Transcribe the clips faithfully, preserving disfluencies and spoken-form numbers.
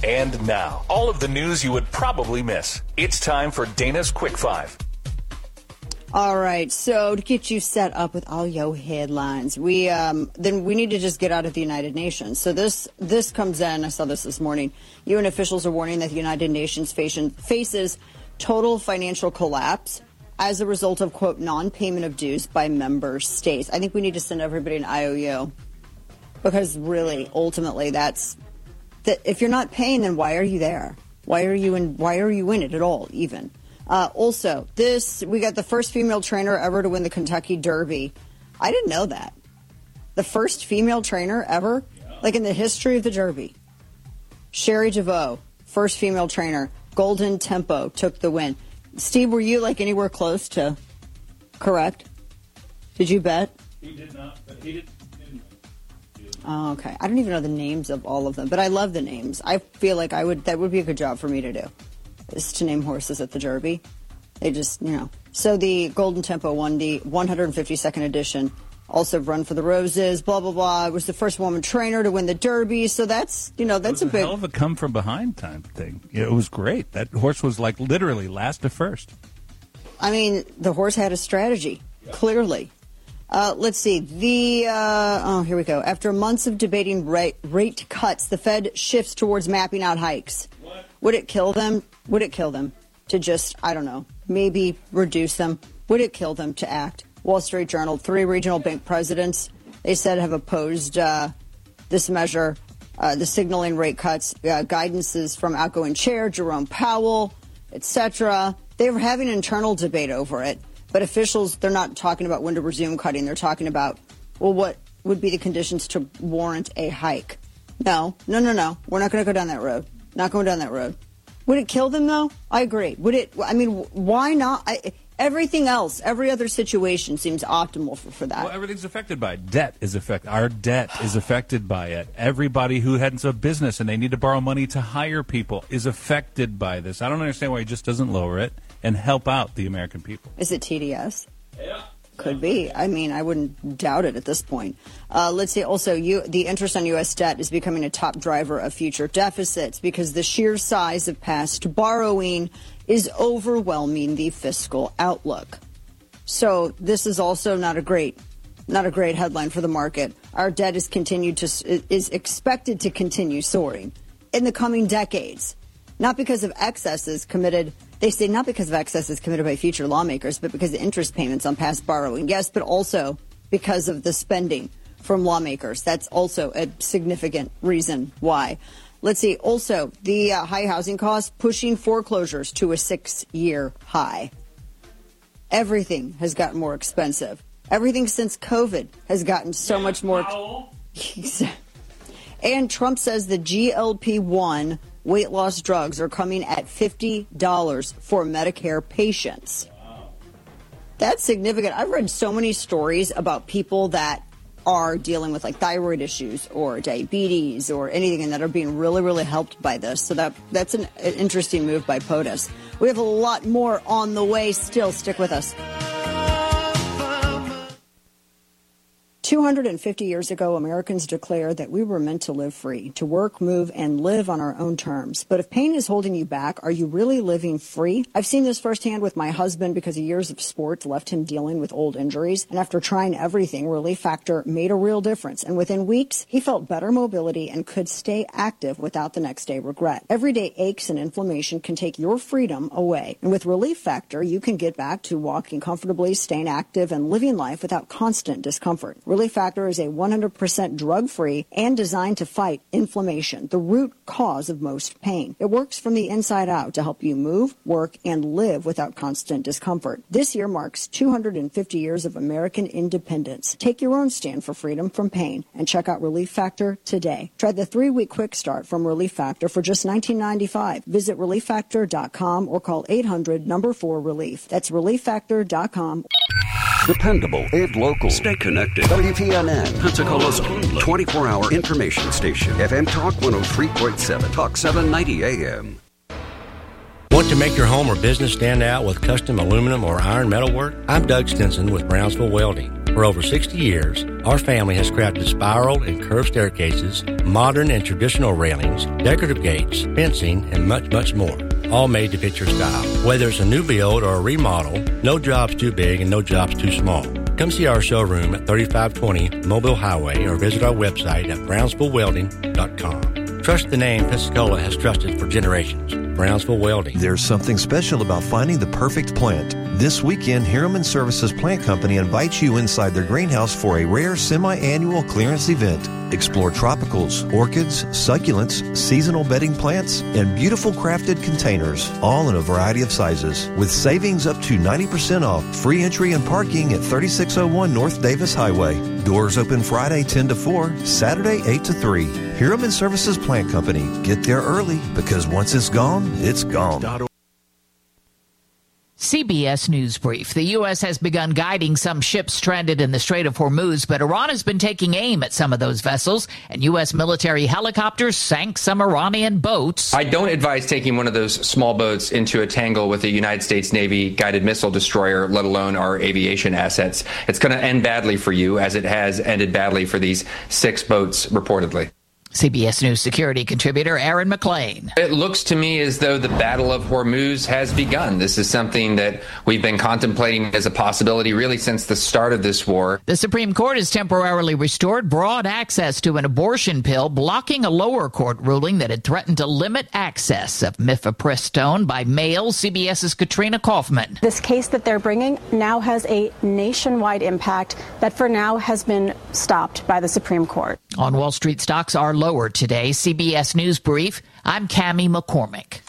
And now, all of the news you would probably miss. It's time for Dana's Quick Five. All right, so to get you set up with all your headlines, we um, then we need to just get out of the United Nations. So this this comes in, I saw this this morning. U N officials are warning that the United Nations faces total financial collapse as a result of, quote, non-payment of dues by member states. I think we need to send everybody an I O U because really, ultimately, that's that. If you're not paying, then why are you there? Why are you in? Why are you in it at all? Even. Uh, also, this we got the first female trainer ever to win the Kentucky Derby. I didn't know that. The first female trainer ever, yeah. like in the history of the Derby. Sherry DeVoe, first female trainer. Golden Tempo took the win. Steve, were you like anywhere close to correct? Did you bet? He did not, but he did. Didn't. Oh, okay. I don't even know the names of all of them, but I love the names. I feel like I would. That would be a good job for me to do. Is to name horses at the Derby. They just, you know. So the Golden Tempo won the one hundred fifty-second edition. Also Run for the Roses, blah, blah, blah. It was the first woman trainer to win the Derby. So that's, you know, that's it was a big... hell of a come from behind time thing. It was great. That horse was like literally last to first. I mean, the horse had a strategy, yeah. clearly. Uh, let's see. The, uh, oh, here we go. After months of debating rate, rate cuts, the Fed shifts towards mapping out hikes. What? Would it kill them? Would it kill them to just, I don't know, maybe reduce them? Would it kill them to act? Wall Street Journal, three regional bank presidents, they said, have opposed uh, this measure, uh, the signaling rate cuts, uh, guidances from outgoing chair Jerome Powell, et cetera. They were having an internal debate over it. But officials, they're not talking about when to resume cutting. They're talking about, well, what would be the conditions to warrant a hike? No, no, no, no. We're not going to go down that road. Not going down that road. Would it kill them, though? I agree. Would it? I mean, why not? I, everything else, every other situation seems optimal for, for that. Well, everything's affected by it. Debt is affected. Our debt is affected by it. Everybody who has a business and they need to borrow money to hire people is affected by this. I don't understand why he just doesn't lower it and help out the American people. Is it T D S? Yeah. Could be. I mean, I wouldn't doubt it at this point. Uh, let's see. Also, you, the interest on U S debt is becoming a top driver of future deficits because the sheer size of past borrowing is overwhelming the fiscal outlook. So this is also not a great, not a great headline for the market. Our debt is continued to is expected to continue soaring in the coming decades, not because of excesses committed. They say not because of excesses committed by future lawmakers, but because of interest payments on past borrowing. Yes, but also because of the spending from lawmakers. That's also a significant reason why. Let's see. Also, the uh, high housing costs pushing foreclosures to a six-year high. Everything has gotten more expensive. Everything since COVID has gotten so much more. And Trump says the G L P one weight loss drugs are coming at fifty dollars for Medicare patients. Wow. That's significant. I've read so many stories about people that are dealing with like thyroid issues or diabetes or anything and that are being really, really helped by this. So that that's an, an interesting move by POTUS. We have a lot more on the way still. Stick with us. two hundred fifty years ago, Americans declared that we were meant to live free, to work, move, and live on our own terms. But if pain is holding you back, are you really living free? I've seen this firsthand with my husband because years of sports left him dealing with old injuries. And after trying everything, Relief Factor made a real difference. And within weeks, he felt better mobility and could stay active without the next day regret. Everyday aches and inflammation can take your freedom away. And with Relief Factor, you can get back to walking comfortably, staying active, and living life without constant discomfort. Relief Factor is a one hundred percent drug-free and designed to fight inflammation, the root cause of most pain. It works from the inside out to help you move, work, and live without constant discomfort. This year marks two hundred fifty years of American independence. Take your own stand for freedom from pain and check out Relief Factor today. Try the three-week quick start from Relief Factor for just nineteen ninety-five dollars. Visit relief factor dot com or call eight hundred number four relief. That's relief factor dot com. Dependable and local. Stay connected. W P N N, Pensacola's only twenty-four hour information station. F M Talk one oh three point seven. Talk seven ninety A M. Want to make your home or business stand out with custom aluminum or iron metal work? I'm Doug Stinson with Brownsville Welding. For over sixty years, our family has crafted spiral and curved staircases, modern and traditional railings, decorative gates, fencing, and much, much more. All made to fit your style. Whether it's a new build or a remodel, no job's too big and no job's too small. Come see our showroom at thirty-five twenty Mobile Highway or visit our website at brownsville welding dot com. Trust the name Pensacola has trusted for generations. Brownsville Welding. There's something special about finding the perfect plant. This weekend, Harriman Services Plant Company invites you inside their greenhouse for a rare semi-annual clearance event. Explore tropicals, orchids, succulents, seasonal bedding plants, and beautiful crafted containers, all in a variety of sizes. With savings up to ninety percent off, free entry and parking at thirty-six oh one North Davis Highway. Doors open Friday ten to four, Saturday eight to three. Harriman Services Plant Company. Get there early because once it's gone, it's gone. C B S News Brief. The U S has begun guiding some ships stranded in the Strait of Hormuz, but Iran has been taking aim at some of those vessels, and U S military helicopters sank some Iranian boats. I don't advise taking one of those small boats into a tangle with a United States Navy guided missile destroyer, let alone our aviation assets. It's going to end badly for you, as it has ended badly for these six boats, reportedly. C B S News security contributor Aaron McLean. It looks to me as though the Battle of Hormuz has begun. This is something that we've been contemplating as a possibility really since the start of this war. The Supreme Court has temporarily restored broad access to an abortion pill, blocking a lower court ruling that had threatened to limit access of mifepristone by mail. CBS's Katrina Kaufman. This case that they're bringing now has a nationwide impact that for now has been stopped by the Supreme Court. On Wall Street, stocks are lower today. C B S News Brief. I'm Cammie McCormick.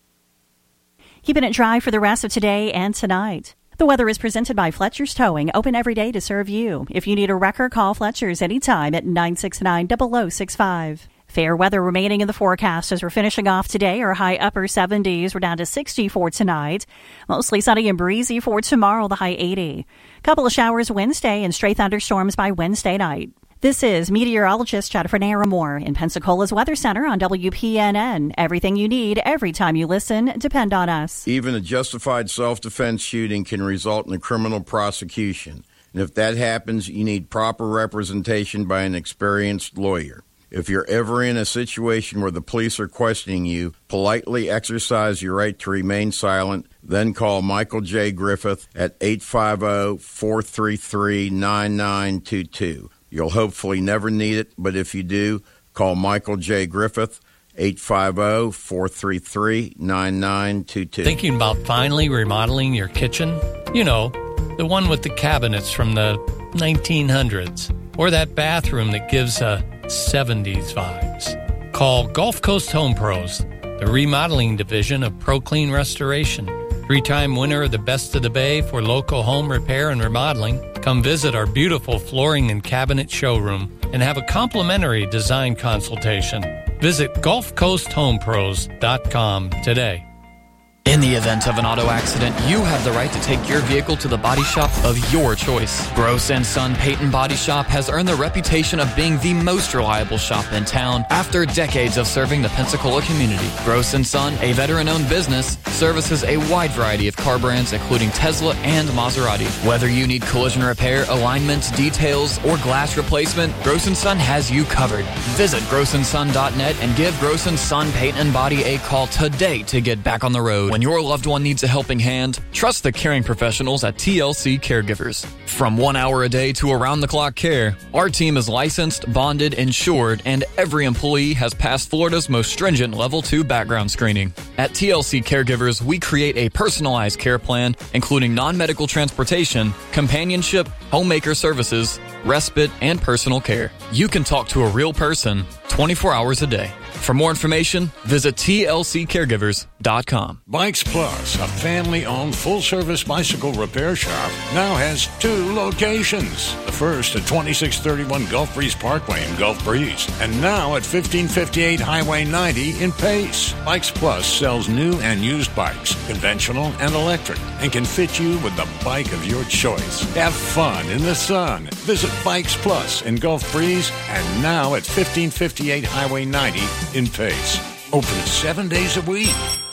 Keeping it dry for the rest of today and tonight. The weather is presented by Fletcher's Towing, open every day to serve you. If you need a wrecker, call Fletcher's anytime at nine six nine, zero zero six five. Fair weather remaining in the forecast as we're finishing off today. Our high upper seventies. We're down to sixty for tonight. Mostly sunny and breezy for tomorrow, the high eighty. Couple of showers Wednesday and stray thunderstorms by Wednesday night. This is meteorologist Jennifer Naramore in Pensacola's Weather Center on W P N N. Everything you need, every time you listen, depend on us. Even a justified self-defense shooting can result in a criminal prosecution. And if that happens, you need proper representation by an experienced lawyer. If you're ever in a situation where the police are questioning you, politely exercise your right to remain silent, then call Michael J. Griffith at eight five zero, four three three, nine nine two two. You'll hopefully never need it, but if you do, call Michael J. Griffith, eight five zero, four three three, nine nine two two. Thinking about finally remodeling your kitchen? You know, the one with the cabinets from the nineteen hundreds. Or that bathroom that gives a seventies vibes. Call Gulf Coast Home Pros, the remodeling division of ProClean Restoration. Three-time winner of the Best of the Bay for local home repair and remodeling. Come visit our beautiful flooring and cabinet showroom and have a complimentary design consultation. Visit gulf coast home pros dot com today. In the event of an auto accident, you have the right to take your vehicle to the body shop of your choice. Gross and Son Peyton Body Shop has earned the reputation of being the most reliable shop in town after decades of serving the Pensacola community. Gross and Son, a veteran-owned business, services a wide variety of car brands including Tesla and Maserati. Whether you need collision repair, alignment, details, or glass replacement, Gross and Son has you covered. Visit gross and son dot net and give Gross and Son Peyton Body a call today to get back on the road. When your loved one needs a helping hand, trust the caring professionals at T L C Caregivers. From one hour a day to around-the-clock care, our team is licensed, bonded, insured, and every employee has passed Florida's most stringent Level two background screening. At T L C Caregivers, we create a personalized care plan, including non-medical transportation, companionship, homemaker services, respite, and personal care. You can talk to a real person twenty-four hours a day. For more information, visit T L C caregivers dot com. Bikes Plus, a family-owned full-service bicycle repair shop, now has two locations. The first at twenty-six thirty-one Gulf Breeze Parkway in Gulf Breeze, and now at fifteen fifty-eight Highway ninety in Pace. Bikes Plus sells new and used bikes, conventional and electric, and can fit you with the bike of your choice. Have fun in the sun. Visit Bikes Plus in Gulf Breeze, and now at fifteen fifty-eight Highway ninety in Pace. Open seven days a week.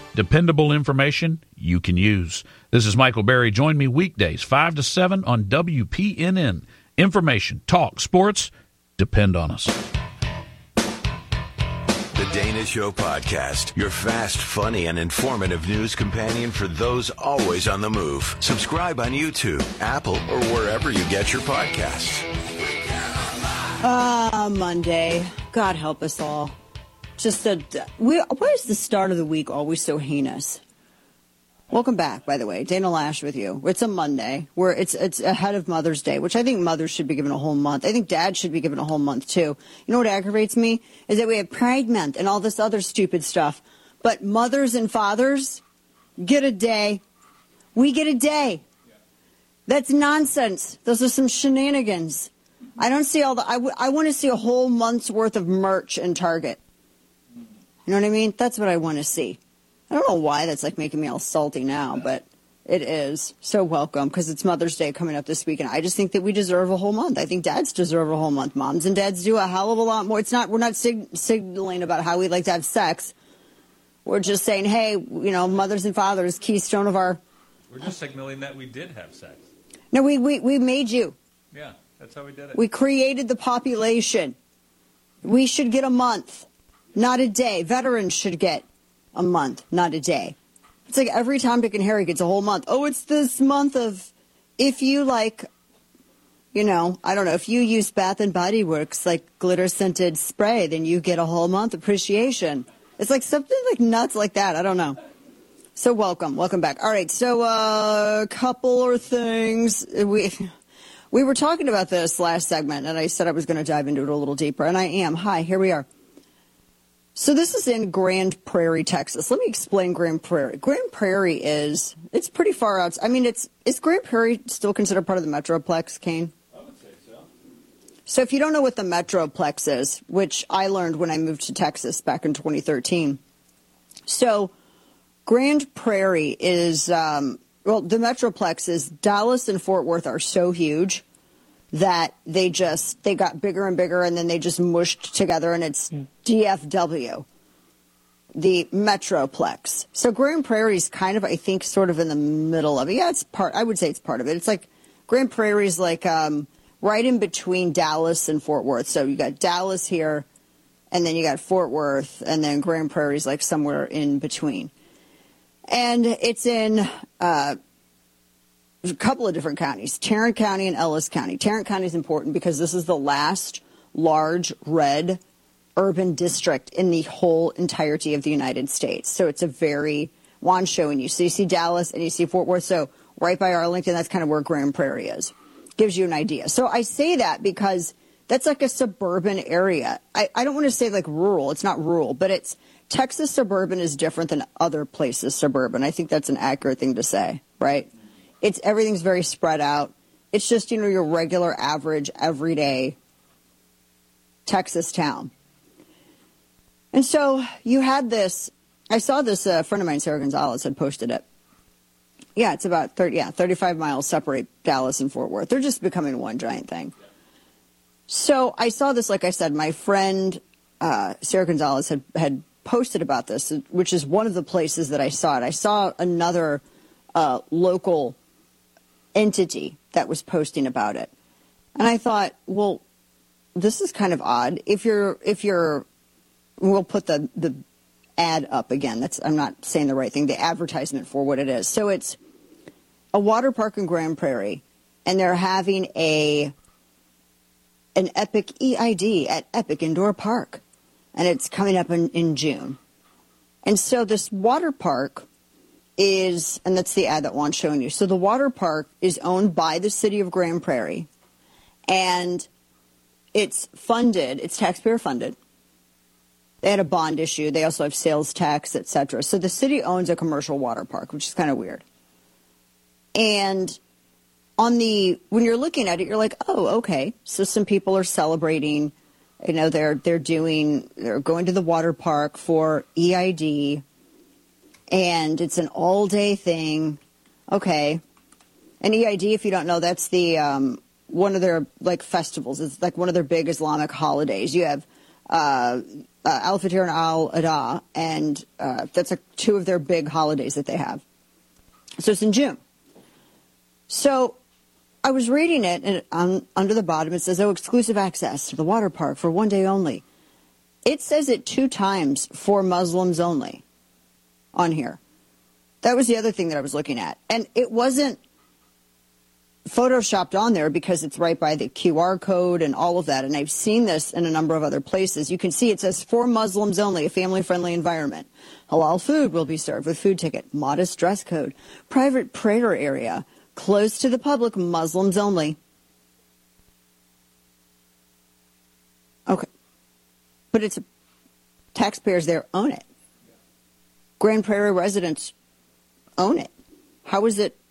Dependable information you can use. This is Michael Berry. Join me weekdays, five to seven on W P N N. Information, talk, sports, depend on us. The Dana Show Podcast, your fast, funny, and informative news companion for those always on the move. Subscribe on YouTube, Apple, or wherever you get your podcasts. Ah, uh, Monday. God help us all. Just a, we, why is the start of the week always so heinous? Welcome back, by the way. Dana Lash with you. It's a Monday where it's it's ahead of Mother's Day, which I think mothers should be given a whole month. I think dads should be given a whole month, too. You know what aggravates me? Is that we have Pride Month and all this other stupid stuff. But mothers and fathers get a day. We get a day. That's nonsense. Those are some shenanigans. I don't see all the... I, w- I want to see a whole month's worth of merch in Target. You know what I mean? That's what I want to see. I don't know why that's like making me all salty now, but it is. So welcome, because it's Mother's Day coming up this weekend. I just think that we deserve a whole month. I think dads deserve a whole month. Moms and dads do a hell of a lot more. It's not, we're not sig- signaling about how we like to have sex. We're just saying, hey, you know, mothers and fathers, keystone of our... We're just signaling that we did have sex. No, we, we, we made you. Yeah, that's how we did it. We created the population. We should get a month, not a day. Veterans should get a month, not a day. It's like every Tom, Dick, and Harry gets a whole month. Oh, it's this month of, if you like, you know, I don't know, if you use Bath and Body Works, like glitter-scented spray, then you get a whole month appreciation. It's like something like nuts like that. I don't know. So welcome. Welcome back. All right, so a uh, couple of things. We... We were talking about this last segment, and I said I was going to dive into it a little deeper, and I am. Hi, here we are. So this is in Grand Prairie, Texas. Let me explain Grand Prairie. Grand Prairie is, it's pretty far out. I mean, it's is Grand Prairie still considered part of the Metroplex, Kane? I would say so. So if you don't know what the Metroplex is, which I learned when I moved to Texas back in twenty thirteen. So Grand Prairie is... Um, Well, the Metroplex is Dallas and Fort Worth are so huge that they just, they got bigger and bigger and then they just mushed together and it's D F W, the Metroplex. So Grand Prairie is kind of, I think, sort of in the middle of it. Yeah, it's part, I would say it's part of it. It's like, Grand Prairie is like um, right in between Dallas and Fort Worth. So you got Dallas here and then you got Fort Worth and then Grand Prairie is like somewhere in between. And it's in uh, a couple of different counties, Tarrant County and Ellis County. Tarrant County is important because this is the last large red urban district in the whole entirety of the United States. So it's a very, Juan's showing you. So you see Dallas and you see Fort Worth. So right by Arlington, that's kind of where Grand Prairie is. Gives you an idea. So I say that because that's like a suburban area. I, I don't want to say like rural. It's not rural, but it's... Texas suburban is different than other places suburban. I think that's an accurate thing to say, right? It's everything's very spread out. It's just, you know, your regular, average, everyday Texas town. And so you had this, I saw this, a uh, friend of mine, Sarah Gonzalez, had posted it. Yeah, it's about thirty, yeah, thirty-five miles separate Dallas and Fort Worth. They're just becoming one giant thing. So I saw this, like I said, my friend uh, Sarah Gonzalez had, had posted about this, which is one of the places that I saw it. I saw another uh, local entity that was posting about it. And I thought, well, this is kind of odd. If you're, if you're, we'll put the, the ad up again. That's, I'm not saying the right thing, the advertisement for what it is. So it's a water park in Grand Prairie, and they're having a, an Epic E I D at Epic Indoor Park. And it's coming up in, in June. And so this water park is, and that's the ad that Juan's showing you. So the water park is owned by the city of Grand Prairie. And it's funded, it's taxpayer funded. They had a bond issue. They also have sales tax, et cetera. So the city owns a commercial water park, which is kind of weird. And on the, when you're looking at it, you're like, oh, okay. So some people are celebrating. You know, they're they're doing, they're going to the water park for E I D, and it's an all-day thing. Okay. And E I D, if you don't know, that's the um, one of their, like, festivals. It's like one of their big Islamic holidays. You have uh, uh, Al-Fitr and Al-Adha, and uh, that's a, two of their big holidays that they have. So it's in June. So I was reading it, and on, under the bottom it says, oh, exclusive access to the water park for one day only. It says it two times for Muslims only on here. That was the other thing that I was looking at. And it wasn't photoshopped on there because it's right by the Q R code and all of that. And I've seen this in a number of other places. You can see it says for Muslims only, a family-friendly environment. Halal food will be served with food ticket, modest dress code, private prayer area, closed to the public, Muslims only. Okay. But it's taxpayers there own it. Grand Prairie residents own it. How is it?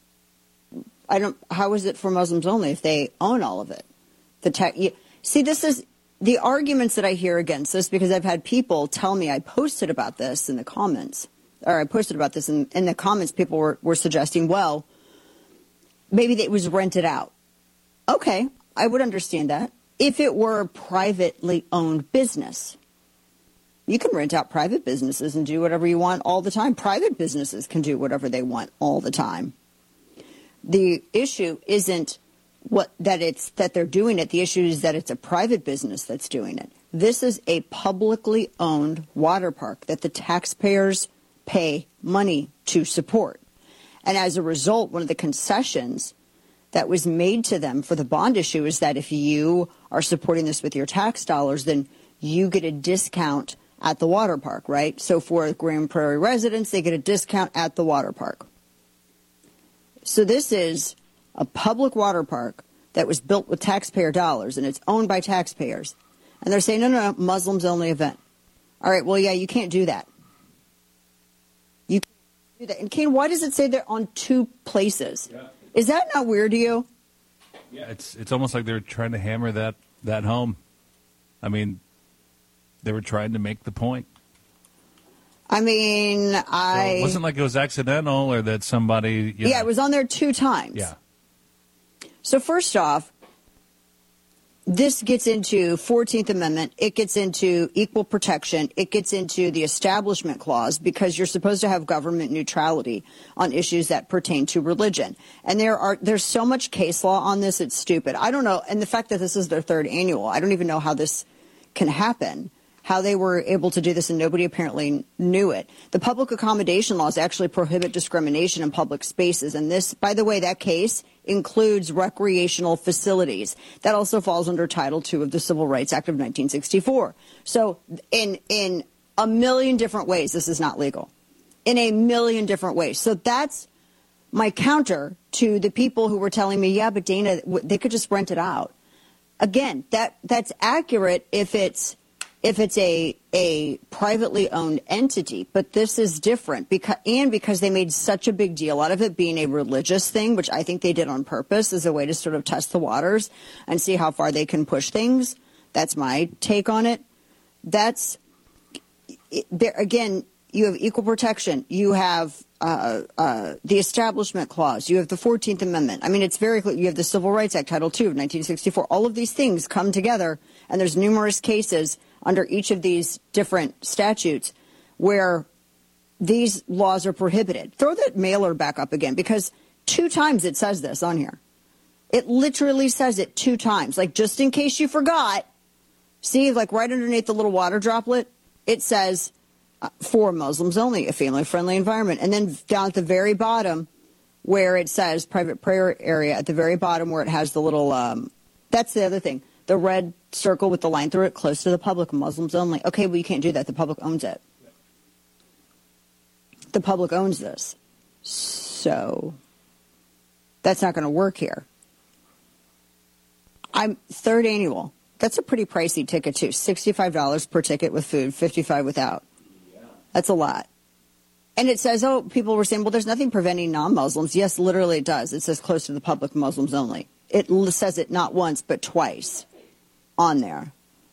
I don't. How is it for Muslims only if they own all of it? The ta- you, see, this is the arguments that I hear against this because I've had people tell me I posted about this in the comments, or I posted about this in, in the comments. People were, were suggesting, well, maybe it was rented out. Okay, I would understand that if it were a privately owned business. You can rent out private businesses and do whatever you want all the time. Private businesses can do whatever they want all the time. The issue isn't what that it's that they're doing it. The issue is that it's a private business that's doing it. This is a publicly owned water park that the taxpayers pay money to support. And as a result, one of the concessions that was made to them for the bond issue is that if you are supporting this with your tax dollars, then you get a discount at the water park, right? So for Grand Prairie residents, they get a discount at the water park. So this is a public water park that was built with taxpayer dollars, and it's owned by taxpayers. And they're saying, no, no, no, Muslims-only event. All right, well, yeah, you can't do that. You can't do that. And, Kane, why does it say they're on two places? Yeah. Is that not weird to you? Yeah, it's it's almost like they're trying to hammer that, that home. I mean, they were trying to make the point. I mean, I... So it wasn't like it was accidental or that somebody... You know, yeah, it was on there two times. Yeah. So first off, this gets into fourteenth Amendment. It gets into equal protection. It gets into the Establishment Clause because you're supposed to have government neutrality on issues that pertain to religion. And there are there's so much case law on this, it's stupid. I don't know. And the fact that this is their third annual, I don't even know how this can happen. How they were able to do this, and nobody apparently knew it. The public accommodation laws actually prohibit discrimination in public spaces. And this, by the way, that case includes recreational facilities. That also falls under Title two of the Civil Rights Act of nineteen sixty-four. So in in a million different ways, this is not legal. In a million different ways. So that's my counter to the people who were telling me, yeah, but Dana, they could just rent it out. Again, that that's accurate if it's if it's a a privately owned entity, but this is different because and because they made such a big deal out of it being a religious thing, which I think they did on purpose as a way to sort of test the waters and see how far they can push things. That's my take on it. That's there again. You have equal protection. You have uh, uh, the Establishment Clause. You have the fourteenth Amendment. I mean, it's very clear. You have the Civil Rights Act, Title two of nineteen sixty-four. All of these things come together, and there's numerous cases under each of these different statutes where these laws are prohibited. Throw that mailer back up again, because two times it says this on here. It literally says it two times. Like, just in case you forgot, see, like right underneath the little water droplet, it says, uh, for Muslims only, a family-friendly environment. And then down at the very bottom, where it says private prayer area, at the very bottom where it has the little, um, that's the other thing. The red circle with the line through it, close to the public, Muslims only. Okay, well, you can't do that. The public owns it. The public owns this. So that's not going to work here. I'm third annual. That's a pretty pricey ticket, too. sixty-five dollars per ticket with food, fifty-five dollars without. That's a lot. And it says, oh, people were saying, well, there's nothing preventing non-Muslims. Yes, literally it does. It says close to the public, Muslims only. It says it not once, but twice on there.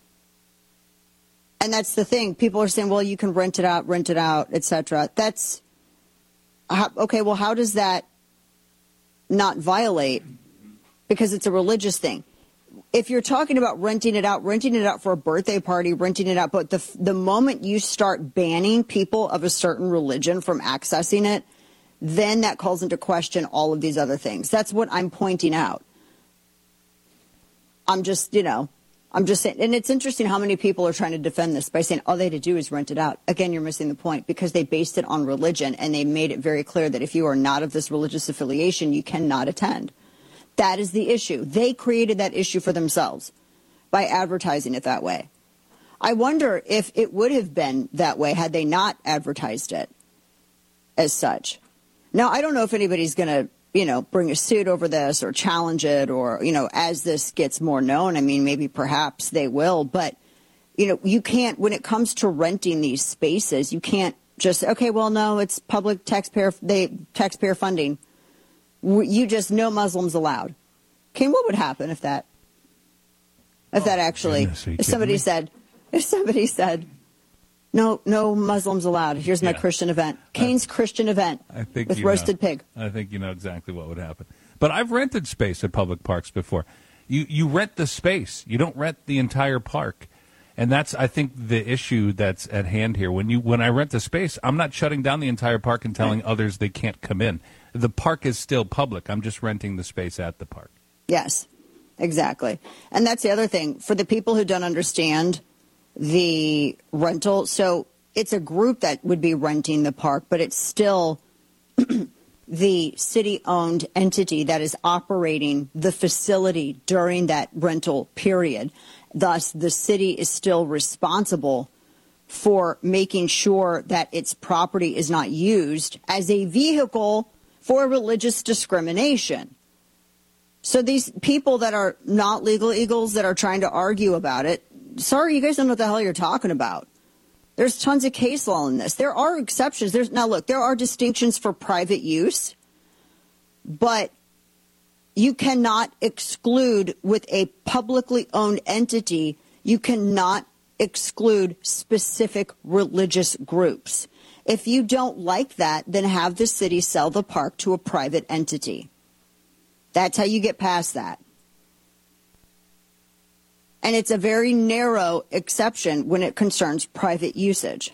And that's the thing. People are saying, well, you can rent it out, rent it out, et cetera. That's, how, okay, well, how does that not violate? Because it's a religious thing. if you're talking about renting it out, renting it out for a birthday party, renting it out, but the the moment you start banning people of a certain religion from accessing it, then that calls into question all of these other things. That's what I'm pointing out. I'm just, you know, I'm just saying, and it's interesting how many people are trying to defend this by saying all they had to do is rent it out. Again, you're missing the point, because they based it on religion, and they made it very clear that if you are not of this religious affiliation, you cannot attend. That is the issue. They created that issue for themselves by advertising it that way. I wonder if it would have been that way had they not advertised it as such. Now, I don't know if anybody's going to, you know, bring a suit over this or challenge it, or, you know, as this gets more known, I mean, maybe perhaps they will. But, you know, you can't, when it comes to renting these spaces, you can't just, okay, well, no, it's public taxpayer, they taxpayer funding. You just, no Muslims allowed. Okay, what would happen if that, if that actually, goodness, if somebody me? said, if somebody said, no, no Muslims allowed. Here's my Yeah. Christian event. Kane's Christian event I think with you roasted know. pig. I think you know exactly what would happen. But I've rented space at public parks before. You you rent the space. You don't rent the entire park. And that's, I think, the issue that's at hand here. When you when I rent the space, I'm not shutting down the entire park and telling others they can't come in. The park is still public. I'm just renting the space at the park. Yes, exactly. And that's the other thing. For the people who don't understand the rental, so it's a group that would be renting the park, but it's still the city-owned entity that is operating the facility during that rental period. Thus, the city is still responsible for making sure that its property is not used as a vehicle for religious discrimination. So these people that are not legal eagles that are trying to argue about it, sorry, you guys don't know what the hell you're talking about. There's tons of case law in this. There are exceptions. There's now look, there are distinctions for private use, but you cannot exclude with a publicly owned entity, you cannot exclude specific religious groups. If you don't like that, then have the city sell the park to a private entity. That's how you get past that. And it's a very narrow exception when it concerns private usage.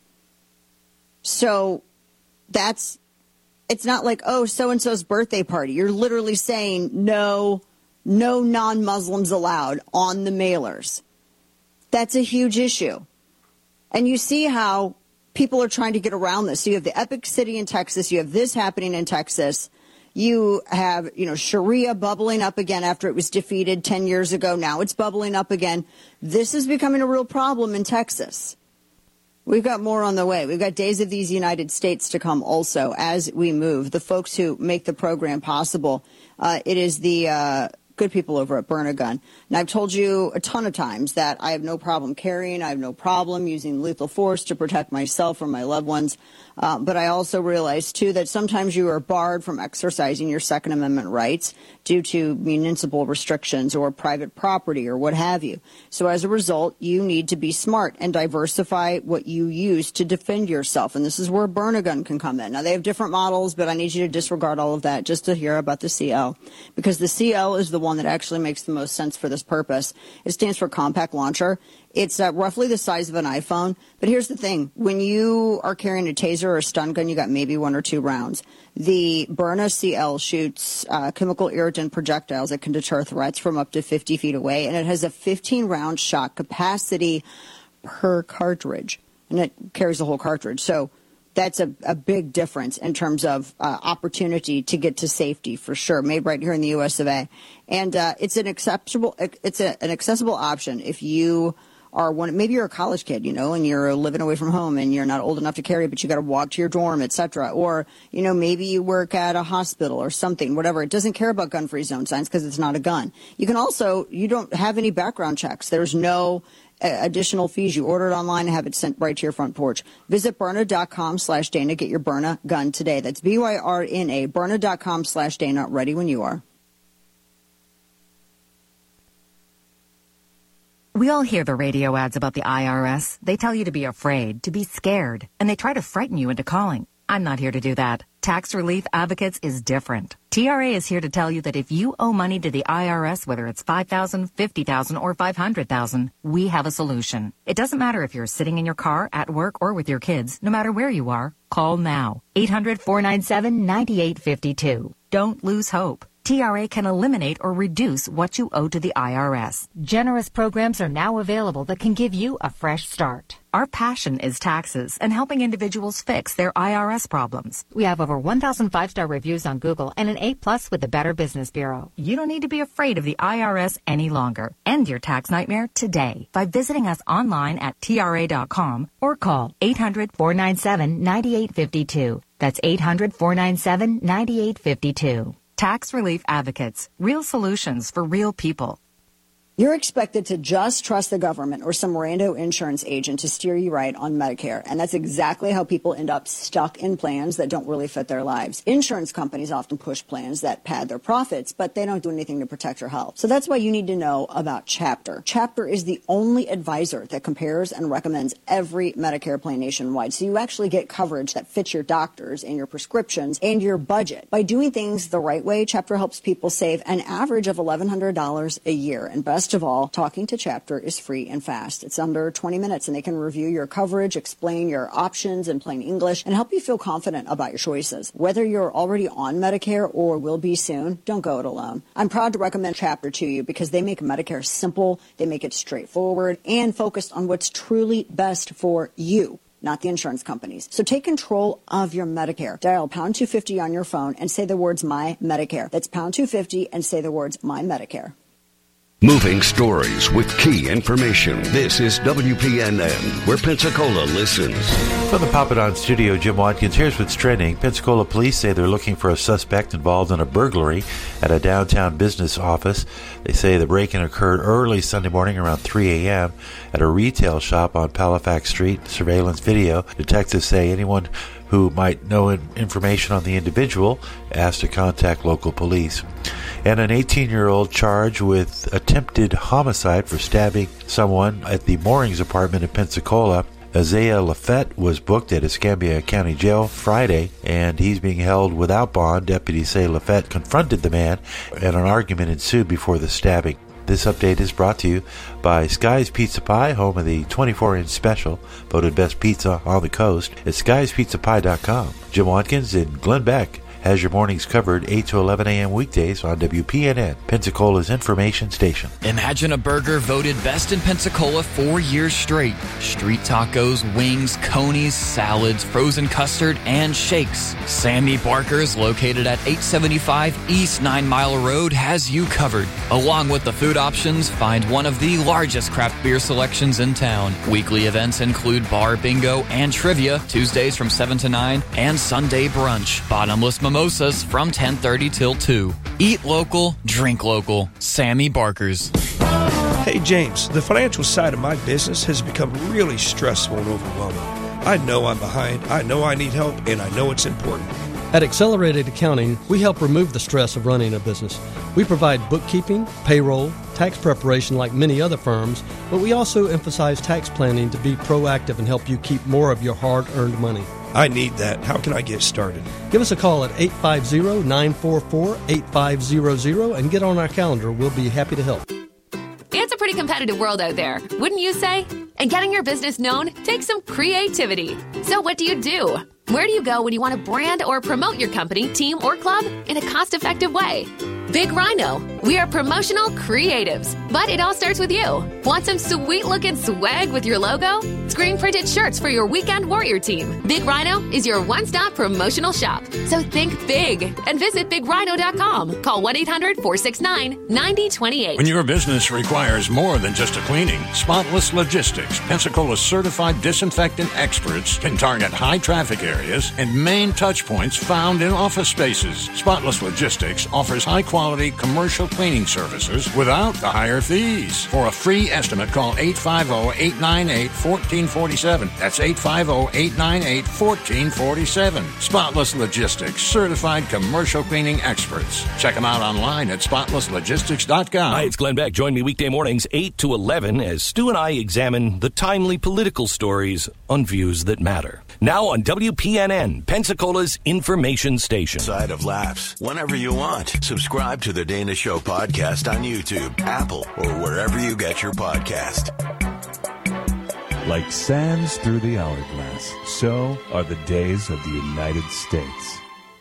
So that's, it's not like, oh, so-and-so's birthday party. You're literally saying no, no non-Muslims allowed on the mailers. That's a huge issue. And you see how people are trying to get around this. So you have the Epic City in Texas. You have this happening in Texas. You have, you know, Sharia bubbling up again after it was defeated ten years ago. Now it's bubbling up again. This is becoming a real problem in Texas. We've got more on the way. We've got Days of These United States to come also as we move. The folks who make the program possible, uh, it is the uh, good people over at Burn a Gun. And I've told you a ton of times that I have no problem carrying. I have no problem using lethal force to protect myself or my loved ones. Uh, but I also realize, too, that sometimes you are barred from exercising your Second Amendment rights due to municipal restrictions or private property or what have you. So as a result, you need to be smart and diversify what you use to defend yourself. And this is where Burn a Gun can come in. Now, they have different models, but I need you to disregard all of that just to hear about the C L, because the C L is the one that actually makes the most sense for this purpose. It stands for Compact Launcher. It's uh, roughly the size of an iPhone. But here's the thing. When you are carrying a taser or a stun gun, you got maybe one or two rounds. The Byrna C L shoots uh, chemical irritant projectiles that can deter threats from up to fifty feet away. And it has a fifteen round shot capacity per cartridge. And it carries the whole cartridge. So that's a, a big difference in terms of uh, opportunity to get to safety, for sure, made right here in the U S of A. And uh, it's an acceptable, it's a, an accessible option if you are one, maybe you're a college kid, you know, and you're living away from home and you're not old enough to carry, but you got to walk to your dorm, et cetera. Or, you know, maybe you work at a hospital or something, whatever. It doesn't care about gun-free zone signs because it's not a gun. You can also, you don't have any background checks. There's no uh, additional fees. You order it online and have it sent right to your front porch. Visit Byrna.com slash Dana. Get your Byrna gun today. That's B Y R N A, Byrna.com slash Dana. Ready when you are. We all hear the radio ads about the I R S. They tell you to be afraid, to be scared, and they try to frighten you into calling. I'm not here to do that. Tax Relief Advocates is different. T R A is here to tell you that if you owe money to the I R S, whether it's five thousand dollars, fifty thousand dollars, or five hundred thousand dollars, we have a solution. It doesn't matter if you're sitting in your car, at work, or with your kids. No matter where you are, call now. eight hundred, four nine seven, nine eight five two. Don't lose hope. T R A can eliminate or reduce what you owe to the I R S. Generous programs are now available that can give you a fresh start. Our passion is taxes and helping individuals fix their I R S problems. We have over one thousand five-star reviews on Google and an A plus with the Better Business Bureau. You don't need to be afraid of the I R S any longer. End your tax nightmare today by visiting us online at T R A dot com or call eight hundred, four nine seven, nine eight five two. That's eight hundred, four nine seven, nine eight five two. Tax Relief Advocates. Real solutions for real people. You're expected to just trust the government or some rando insurance agent to steer you right on Medicare. And that's exactly how people end up stuck in plans that don't really fit their lives. Insurance companies often push plans that pad their profits, but they don't do anything to protect your health. So that's why you need to know about Chapter. Chapter is the only advisor that compares and recommends every Medicare plan nationwide. So you actually get coverage that fits your doctors and your prescriptions and your budget. By doing things the right way, Chapter helps people save an average of eleven hundred dollars a year. And best of all, talking to Chapter is free and fast. It's under twenty minutes, and they can review your coverage, explain your options in plain English, and help you feel confident about your choices. Whether you're already on Medicare or will be soon, don't go it alone. I'm proud to recommend Chapter to you because they make Medicare simple, they make it straightforward, and focused on what's truly best for you, not the insurance companies. So take control of your Medicare. Dial pound two fifty on your phone and say the words My Medicare. That's pound two fifty and say the words My Medicare. Moving stories with key information. This is W P N N, where Pensacola listens. From the Papadon studio, Jim Watkins. Here's what's trending. Pensacola police say they're looking for a suspect involved in a burglary at a downtown business office. They say the break-in occurred early Sunday morning around three a.m. at a retail shop on Palafax Street. Surveillance video. Detectives say anyone who might know information on the individual asked to contact local police. And an eighteen-year-old charged with attempted homicide for stabbing someone at the Moorings apartment in Pensacola. Isaiah Lafette was booked at Escambia County Jail Friday, and he's being held without bond. Deputies say Lafette confronted the man, and an argument ensued before the stabbing. This update is brought to you by Sky's Pizza Pie, home of the twenty-four inch special, voted best pizza on the coast, at skys pizza pie dot com. Jim Watkins in Glenn Beck has your mornings covered eight to eleven a.m. weekdays on W P N N, Pensacola's information station. Imagine a burger voted best in Pensacola four years straight. Street tacos, wings, conies, salads, frozen custard, and shakes. Sammy Barker's, located at eight seventy-five East Nine Mile Road, has you covered. Along with the food options, find one of the largest craft beer selections in town. Weekly events include bar bingo and trivia, Tuesdays from seven to nine, and Sunday brunch. Bottomless mimosas from ten thirty till two. Eat local, drink local. Sammy Barker's. Hey James, the financial side of my business has become really stressful and overwhelming. I know I'm behind, I know I need help, and I know it's important. At Accelerated Accounting, we help remove the stress of running a business. We provide bookkeeping, payroll, tax preparation like many other firms, but we also emphasize tax planning to be proactive and help you keep more of your hard-earned money. I need that. How can I get started? Give us a call at eight five zero, nine four four, eight five zero zero and get on our calendar. We'll be happy to help. It's a pretty competitive world out there, wouldn't you say? And getting your business known takes some creativity. So what do you do? Where do you go when you want to brand or promote your company, team, or club in a cost-effective way? Big Rhino. We are promotional creatives, but it all starts with you. Want some sweet-looking swag with your logo? Screen-printed shirts for your weekend warrior team. Big Rhino is your one-stop promotional shop. So think big and visit big rhino dot com. Call one eight hundred, four six nine, nine zero two eight. When your business requires more than just a cleaning, Spotless Logistics, Pensacola's certified disinfectant experts, can target high-traffic areas and main touch points found in office spaces. Spotless Logistics offers high-quality high-quality commercial cleaning services without the higher fees. For a free estimate, call eight five zero, eight nine eight, one four four seven. That's eight five zero, eight nine eight, one four four seven. Spotless Logistics, certified commercial cleaning experts. Check them out online at spotless logistics dot com. Hi, it's Glenn Beck. Join me weekday mornings eight to eleven as Stu and I examine the timely political stories on Views That Matter. Now on W P N N, Pensacola's information station. Side of Laughs. Whenever you want. Subscribe to the Dana Show podcast on YouTube, Apple, or wherever you get your podcast. Like sands through the hourglass, so are the days of the United States.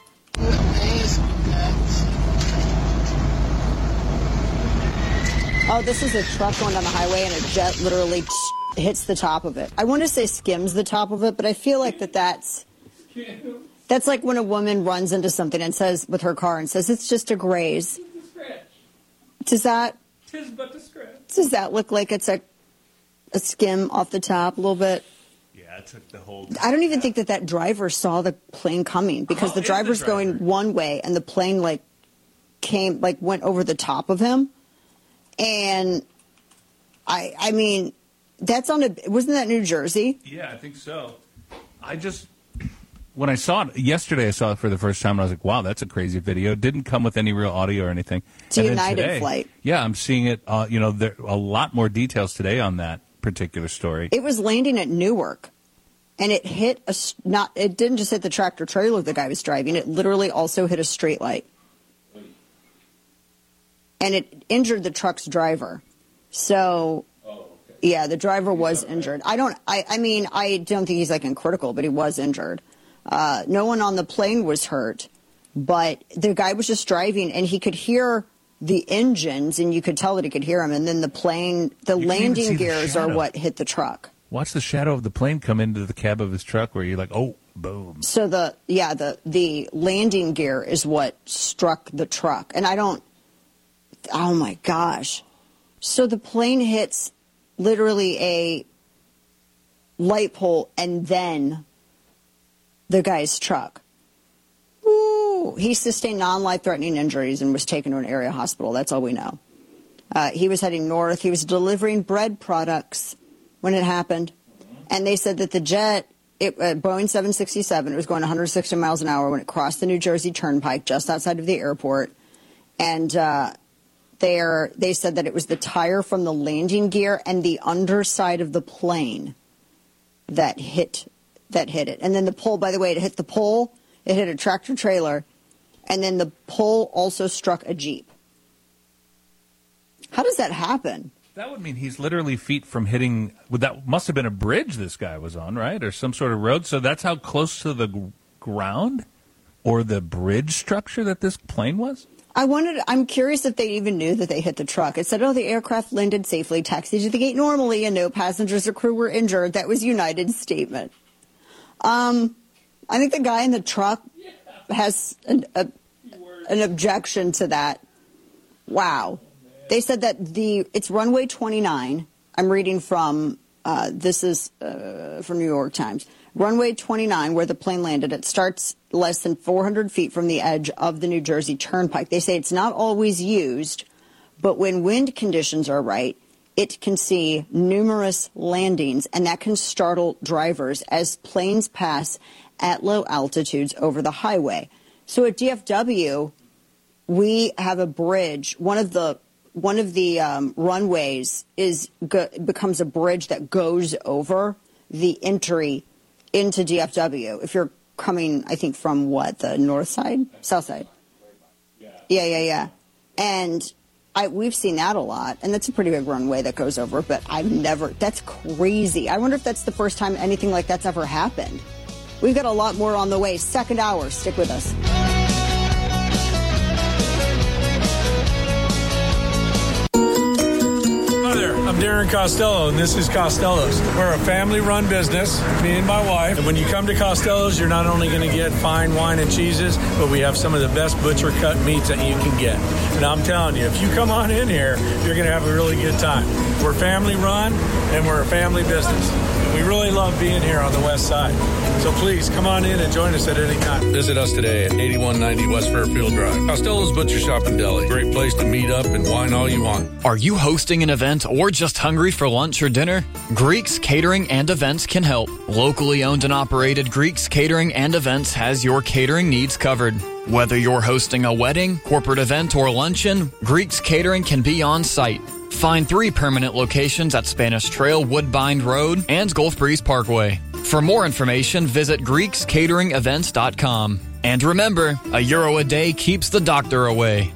Oh, this is a truck going down the highway, and a jet literally t- hits the top of it. I want to say skims the top of it, but I feel like that that's... That's like when a woman runs into something and says, with her car, and says, it's just a graze. Does that... Tis but a scratch. Does that look like it's a, a skim off the top a little bit? Yeah, it took the whole... I don't even think that that driver saw the plane coming, because Oh, the is driver's the driver? going one way, and the plane, like, came, like, went over the top of him. And, I I mean, that's on a... Wasn't that New Jersey? Yeah, I think so. I just... When I saw it yesterday, I saw it for the first time, and I was like, wow, that's a crazy video. It didn't come with any real audio or anything. It's a And then United today, flight. Yeah, I'm seeing it, uh, you know, there a lot more details today on that particular story. It was landing at Newark, and it hit a... s- Not, it didn't just hit the tractor trailer the guy was driving. It literally also hit a street light. And it injured the truck's driver. So... Yeah, the driver was injured. I don't, I, I mean, I don't think he's like in critical, but he was injured. Uh, no one on the plane was hurt, but the guy was just driving, and he could hear the engines, and you could tell that he could hear them. And then the plane, the You can't even see landing the gears are shadow. what hit the truck. Watch the shadow of the plane come into the cab of his truck where you're like, oh, boom. So the, yeah, the, the landing gear is what struck the truck. And I don't, oh my gosh. So the plane hits literally a light pole and then the guy's truck. Ooh, he sustained non-life-threatening injuries and was taken to an area hospital. That's all we know. Uh, he was heading north. He was delivering bread products when it happened. And they said that the jet, it, uh, Boeing seven sixty-seven, it was going one hundred sixty miles an hour when it crossed the New Jersey Turnpike just outside of the airport. And uh, there, they said that it was the tire from the landing gear and the underside of the plane that hit that hit it. And then the pole, by the way, it hit the pole, it hit a tractor trailer, and then the pole also struck a Jeep. How does that happen? That would mean he's literally feet from hitting. Well, that must have been a bridge this guy was on, right? Or some sort of road. So that's how close to the g- ground or the bridge structure that this plane was? I wanted, I'm curious if they even knew that they hit the truck. It said, oh, the aircraft landed safely, taxied to the gate normally, and no passengers or crew were injured. That was United's statement. Um, I think the guy in the truck has an, a, an objection to that. Wow. They said that the it's runway twenty-nine. I'm reading from, uh, this is uh, from New York Times. Runway twenty-nine, where the plane landed, it starts less than four hundred feet from the edge of the New Jersey Turnpike. They say it's not always used, but when wind conditions are right, it can see numerous landings, and that can startle drivers as planes pass at low altitudes over the highway. So at D F W, we have a bridge. One of the one of the um, runways is go, becomes a bridge that goes over the entry into D F W. If you're coming, I think, from what, the north side, south side? Yeah, yeah, yeah. And I, we've seen that a lot, and that's a pretty big runway that goes over, but I've never, that's crazy. I wonder if that's the first time anything like that's ever happened. We've got a lot more on the way. Second hour, stick with us. Hi there, I'm Darren Costello, and this is Costello's. We're a family-run business, me and my wife. And when you come to Costello's, you're not only going to get fine wine and cheeses, but we have some of the best butcher-cut meats that you can get. And I'm telling you, if you come on in here, you're going to have a really good time. We're family-run, and we're a family business. And We really love being here on the west side. So please come on in and join us at any time. Visit us today at eighty-one ninety West Fairfield Drive. Costello's Butcher Shop and Deli. Great place to meet up and wine all you want. Are you hosting an event or just hungry for lunch or dinner? Greeks Catering and Events can help. Locally owned and operated Greeks Catering and Events has your catering needs covered. Whether you're hosting a wedding, corporate event, or luncheon, Greeks Catering can be on site. Find three permanent locations at Spanish Trail, Woodbine Road, and Gulf Breeze Parkway. For more information, visit Greeks Catering Events dot com. And remember, a euro a day keeps the doctor away.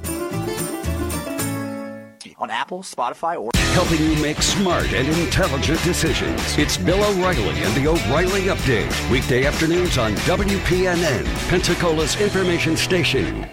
On Apple, Spotify, or... Helping you make smart and intelligent decisions. It's Bill O'Reilly and the O'Reilly Update. Weekday afternoons on W P N N, Pensacola's information station.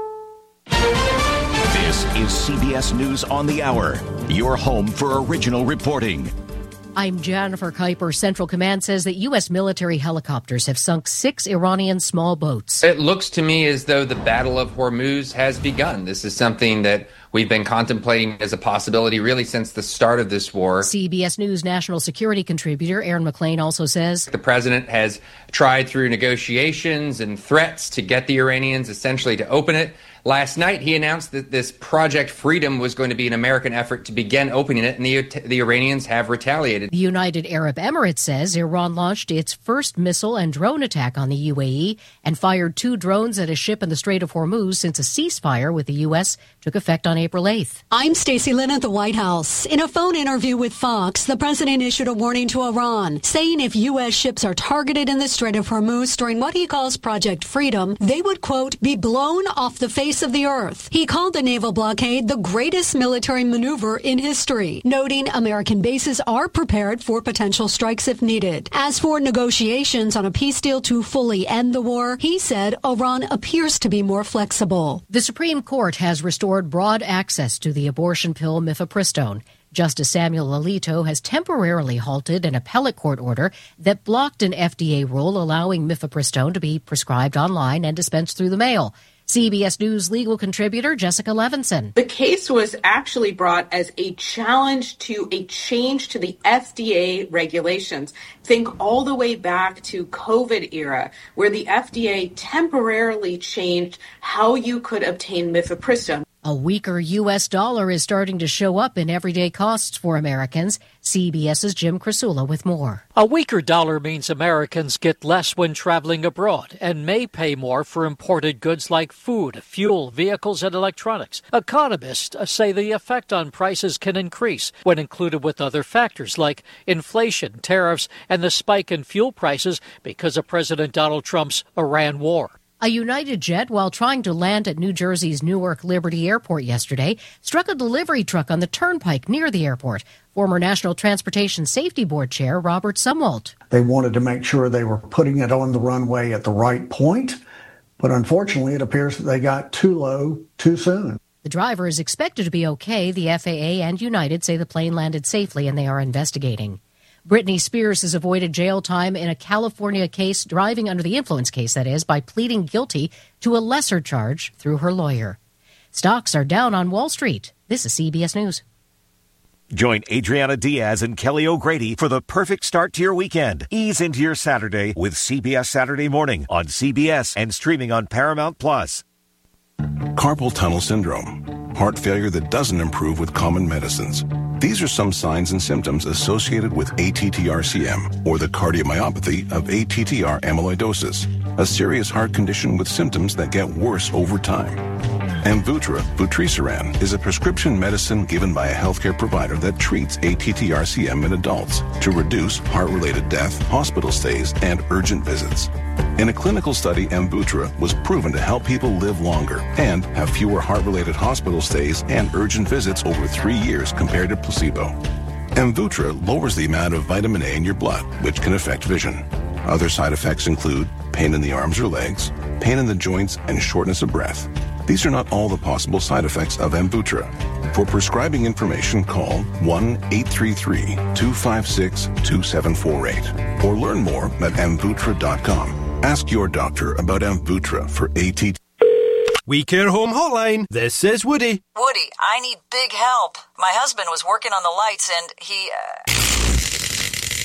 This is C B S News on the Hour, your home for original reporting. I'm Jennifer Kuiper. Central Command says that U S military helicopters have sunk six Iranian small boats. It looks to me as though the Battle of Hormuz has begun. This is something that we've been contemplating as a possibility really since the start of this war. C B S News national security contributor Aaron McLean also says the president has tried through negotiations and threats to get the Iranians essentially to open it. Last night, he announced that this Project Freedom was going to be an American effort to begin opening it, and the, the Iranians have retaliated. The United Arab Emirates says Iran launched its first missile and drone attack on the U A E and fired two drones at a ship in the Strait of Hormuz since a ceasefire with the U S took effect on April eighth. I'm Stacey Lynn at the White House. In a phone interview with Fox, the president issued a warning to Iran, saying if U S ships are targeted in the Strait of Hormuz during what he calls Project Freedom, they would, quote, be blown off the face of the earth. He called the naval blockade the greatest military maneuver in history, noting American bases are prepared for potential strikes if needed. As for negotiations on a peace deal to fully end the war, he said Iran appears to be more flexible. The Supreme Court has restored broad access to the abortion pill mifepristone. Justice Samuel Alito has temporarily halted an appellate court order that blocked an F D A rule allowing mifepristone to be prescribed online and dispensed through the mail. C B S News legal contributor Jessica Levinson. The case was actually brought as a challenge to a change to the F D A regulations. Think all the way back to COVID era, where the F D A temporarily changed how you could obtain mifepristone. A weaker U S dollar is starting to show up in everyday costs for Americans. CBS's Jim Krasula with more. A weaker dollar means Americans get less when traveling abroad and may pay more for imported goods like food, fuel, vehicles, and electronics. Economists say the effect on prices can increase when included with other factors like inflation, tariffs, and the spike in fuel prices because of President Donald Trump's Iran war. A United jet, while trying to land at New Jersey's Newark Liberty Airport yesterday, struck a delivery truck on the turnpike near the airport. Former National Transportation Safety Board Chair Robert Sumwalt. They wanted to make sure they were putting it on the runway at the right point, but unfortunately it appears that they got too low too soon. The driver is expected to be okay. The F A A and United say the plane landed safely and they are investigating. Britney Spears has avoided jail time in a California case, driving under the influence case, that is, by pleading guilty to a lesser charge through her lawyer. Stocks are down on Wall Street. This is C B S News. Join Adriana Diaz and Kelly O'Grady for the perfect start to your weekend. Ease into your Saturday with C B S Saturday Morning on C B S and streaming on Paramount Plus. Carpal tunnel syndrome, heart failure that doesn't improve with common medicines. These are some signs and symptoms associated with A T T R C M, or the cardiomyopathy of A T T R amyloidosis, a serious heart condition with symptoms that get worse over time. Amvuttra, vutrisiran, is a prescription medicine given by a healthcare provider that treats A T T R C M in adults to reduce heart-related death, hospital stays, and urgent visits. In a clinical study, Amvuttra was proven to help people live longer and have fewer heart-related hospital stays and urgent visits over three years compared to placebo. Amvuttra lowers the amount of vitamin A in your blood, which can affect vision. Other side effects include pain in the arms or legs, pain in the joints, and shortness of breath. These are not all the possible side effects of Amvuttra. For prescribing information, call one eight three three, two five six, two seven four eight or learn more at amvuttra dot com. Ask your doctor about Amvuttra for A T T. We Care Home Hotline. This is Woody. Woody, I need big help. My husband was working on the lights and he... Uh...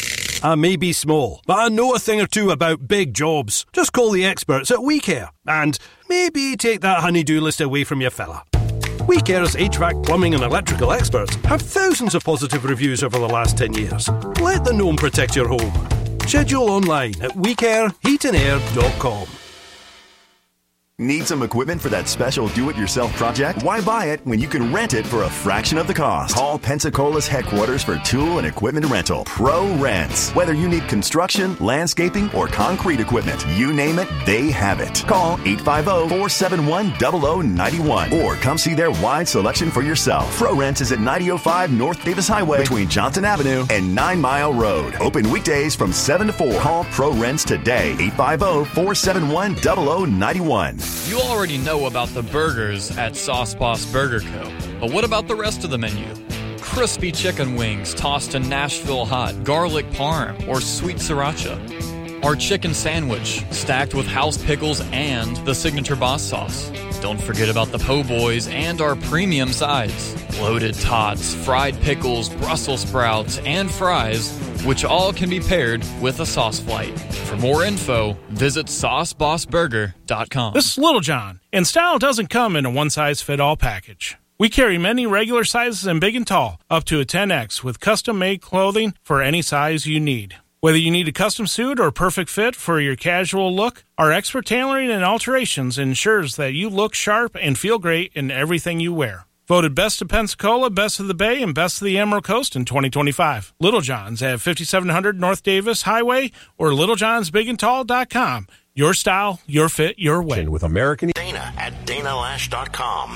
I may be small, but I know a thing or two about big jobs. Just call the experts at WeCare and maybe take that honey-do list away from your fella. WeCare's H V A C, plumbing and electrical experts have thousands of positive reviews over the last ten years. Let the gnome protect your home. Schedule online at we care heat and air dot com. Need some equipment for that special do-it-yourself project? Why buy it when you can rent it for a fraction of the cost? Call Pensacola's headquarters for tool and equipment rental. Pro Rents. Whether you need construction, landscaping, or concrete equipment, you name it, they have it. Call eight five zero, four seven one, zero zero nine one or come see their wide selection for yourself. Pro Rents is at ninety oh five North Davis Highway between Johnson Avenue and Nine Mile Road. Open weekdays from seven to four. Call Pro Rents today. eight five zero, four seven one, zero zero nine one. You already know about the burgers at Sauce Boss Burger Co. But what about the rest of the menu? Crispy chicken wings tossed in Nashville hot, garlic parm, or sweet sriracha. Our chicken sandwich, stacked with house pickles and the signature boss sauce. Don't forget about the po' boys and our premium sides. Loaded tots, fried pickles, Brussels sprouts, and fries, which all can be paired with a sauce flight. For more info, visit sauce boss burger dot com. This is Little John, and style doesn't come in a one-size-fit-all package. We carry many regular sizes and big and tall, up to a ten X, with custom-made clothing for any size you need. Whether you need a custom suit or perfect fit for your casual look, our expert tailoring and alterations ensures that you look sharp and feel great in everything you wear. Voted Best of Pensacola, Best of the Bay, and Best of the Emerald Coast in twenty twenty-five. Little John's at fifty-seven hundred North Davis Highway or little johns big and tall dot com. Your style, your fit, your way. With American Dana at dana lash dot com.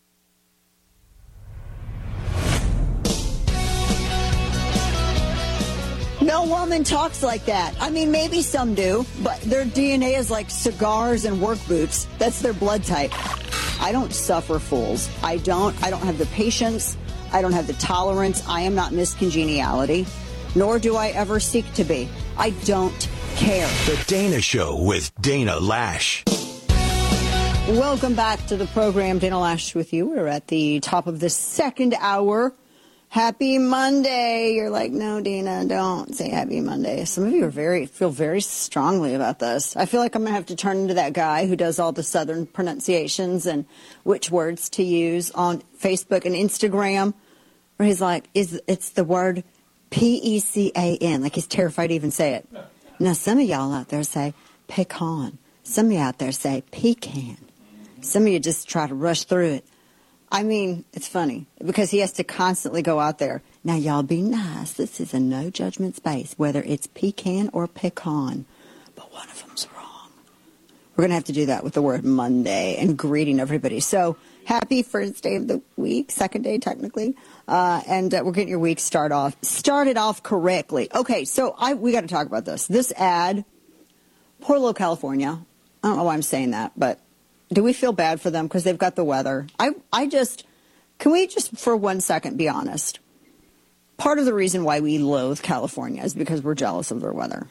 No woman talks like that. I mean, maybe some do, but their D N A is like cigars and work boots. That's their blood type. I don't suffer fools. I don't. I don't have the patience. I don't have the tolerance. I am not Miss Congeniality, nor do I ever seek to be. I don't care. The Dana Show with Dana Lash. Welcome back to the program, Dana Lash with you. We're at the top of the second hour. Happy Monday. You're like, no, Dana, don't say happy Monday. Some of you are very feel very strongly about this. I feel like I'm going to have to turn into that guy who does all the Southern pronunciations and which words to use on Facebook and Instagram, where he's like, is it's the word P E C A N, like he's terrified to even say it. Now, some of y'all out there say pecan. Some of you out there say pecan. Some of you just try to rush through it. I mean, it's funny because he has to constantly go out there. Now, y'all be nice. This is a no judgment space, whether it's pecan or pecan. But one of them's wrong. We're going to have to do that with the word Monday and greeting everybody. So happy first day of the week, second day technically. Uh, and uh, we're getting your week start off, started off correctly. Okay, so I we got to talk about this. This ad, poor little California. I don't know why I'm saying that, but do we feel bad for them because they've got the weather? I, I just, can we just for one second be honest? Part of the reason why we loathe California is because we're jealous of their weather.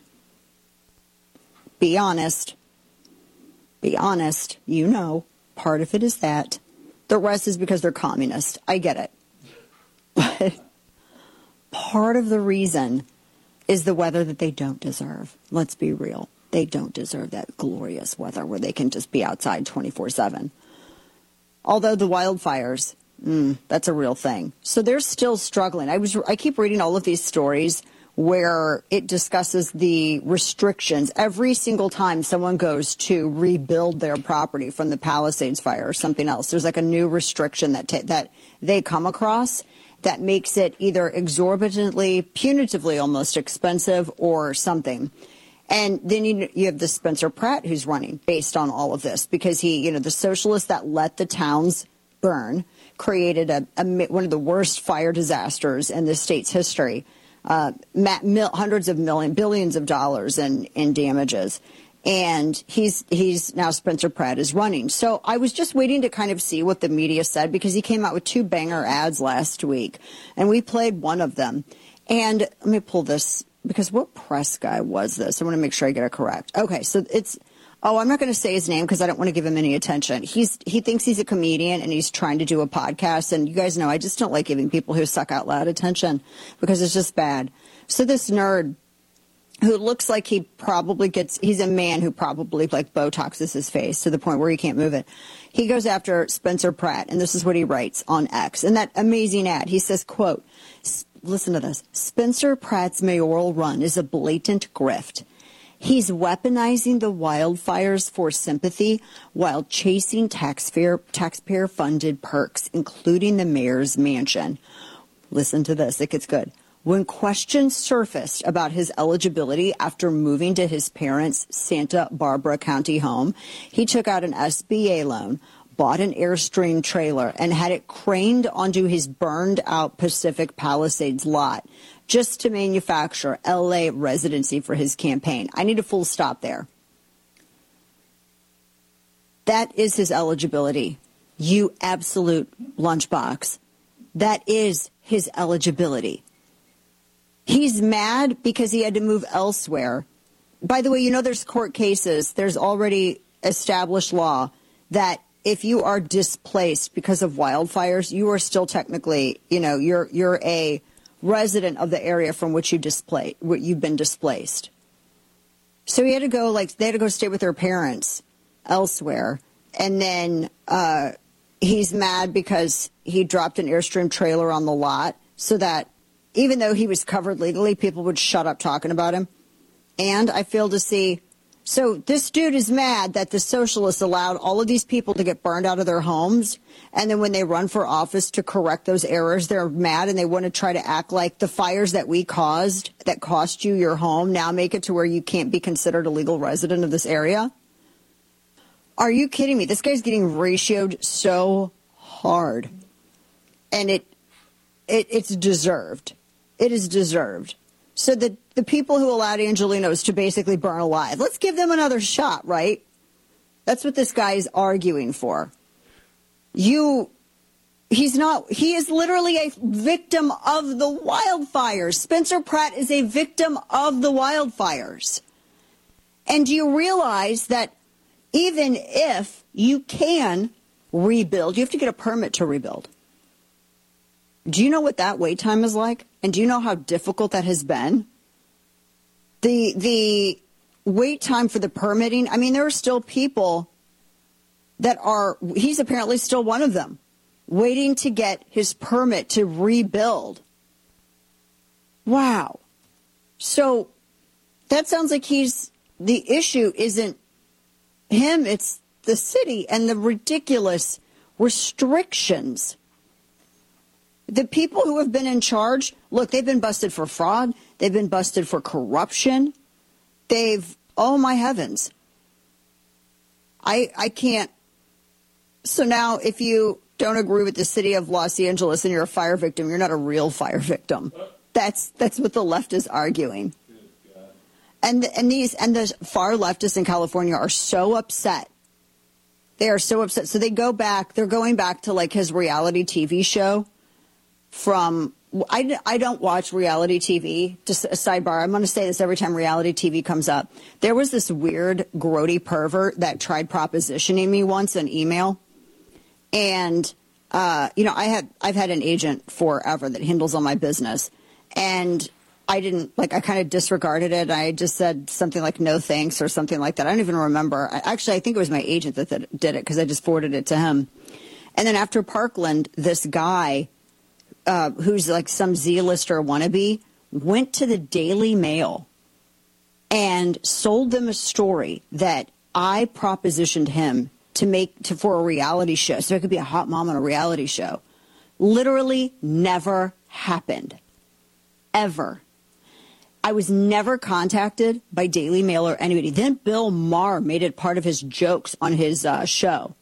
Be honest. Be honest. You know, part of it is that. The rest is because they're communist. I get it. But part of the reason is the weather that they don't deserve. Let's be real. They don't deserve that glorious weather where they can just be outside twenty-four seven. Although the wildfires, mm, that's a real thing. So they're still struggling. I was I keep reading all of these stories where it discusses the restrictions every single time someone goes to rebuild their property from the Palisades fire or something else. There's like a new restriction that ta- that they come across that makes it either exorbitantly, punitively almost expensive or something. And then you you have the Spencer Pratt who's running based on all of this because he, you know, the socialists that let the towns burn created a, a one of the worst fire disasters in the state's history, uh, mil, hundreds of million, billions of dollars in, in damages. And he's he's now Spencer Pratt is running. So I was just waiting to kind of see what the media said because he came out with two banger ads last week, and we played one of them. And let me pull this. Because what press guy was this? I want to make sure I get it correct. Okay, so it's, oh, I'm not going to say his name because I don't want to give him any attention. He's He thinks he's a comedian and he's trying to do a podcast. And you guys know I just don't like giving people who suck out loud attention because it's just bad. So this nerd who looks like he probably gets, he's a man who probably like Botoxes his face to the point where he can't move it. He goes after Spencer Pratt, and this is what he writes on X. In that amazing ad, he says, quote, listen to this, Spencer Pratt's mayoral run is a blatant grift. He's weaponizing the wildfires for sympathy while chasing taxpayer, taxpayer-funded perks, including the mayor's mansion. Listen to this, it gets good. When questions surfaced about his eligibility after moving to his parents' Santa Barbara County home, he took out an S B A loan, bought an Airstream trailer, and had it craned onto his burned-out Pacific Palisades lot just to manufacture L A residency for his campaign. I need a full stop there. That is his eligibility. You absolute lunchbox. That is his eligibility. He's mad because he had to move elsewhere. By the way, you know there's court cases. There's already established law that if you are displaced because of wildfires, you are still technically, you know, you're you're a resident of the area from which you displaced, you've been displaced. So he had to go, like, they had to go stay with their parents elsewhere. And then uh, he's mad because he dropped an Airstream trailer on the lot so that even though he was covered legally, people would shut up talking about him. And I fail to see. So this dude is mad that the socialists allowed all of these people to get burned out of their homes. And then when they run for office to correct those errors, they're mad and they want to try to act like the fires that we caused that cost you your home now make it to where you can't be considered a legal resident of this area. Are you kidding me? This guy's getting ratioed so hard. And it, it it's deserved. It is deserved. So the, the people who allowed Angelenos to basically burn alive, let's give them another shot, right? That's what this guy is arguing for. You, he's not, he is literally a victim of the wildfires. Spencer Pratt is a victim of the wildfires. And do you realize that even if you can rebuild, you have to get a permit to rebuild. Do you know what that wait time is like? And do you know how difficult that has been? The the wait time for the permitting, I mean, there are still people that are, he's apparently still one of them, waiting to get his permit to rebuild. Wow. So that sounds like he's, the issue isn't him, it's the city and the ridiculous restrictions. The people who have been in charge, look, they've been busted for fraud. They've been busted for corruption. They've, oh, my heavens. I I can't. So now if you don't agree with the city of Los Angeles and you're a fire victim, you're not a real fire victim. That's that's what the left is arguing. And and these and the far leftists in California are so upset. They are so upset. So they go back. They're going back to like his reality T V show. From I, I don't watch reality T V. Just a sidebar. I'm going to say this every time reality T V comes up. There was this weird, grody pervert that tried propositioning me once in email. And, uh, you know, I had I've had an agent forever that handles all my business. And I didn't, like, I kind of disregarded it. I just said something like, no thanks or something like that. I don't even remember. I, actually, I think it was my agent that, that did it because I just forwarded it to him. And then after Parkland, this guy... Uh, who's like some Z-lister wannabe, went to the Daily Mail and sold them a story that I propositioned him to make to for a reality show, so it could be a hot mom on a reality show. Literally never happened. Ever. I was never contacted by Daily Mail or anybody. Then Bill Maher made it part of his jokes on his uh, show.